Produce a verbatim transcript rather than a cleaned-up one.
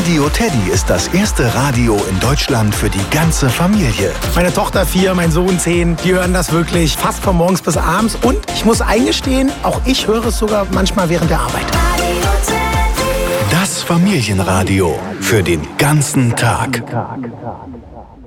Radio Teddy ist das erste Radio in Deutschland für die ganze Familie. Meine Tochter vier, mein Sohn zehn, die hören das wirklich fast von morgens bis abends. Und ich muss eingestehen, auch ich höre es sogar manchmal während der Arbeit. Das Familienradio für den ganzen Tag.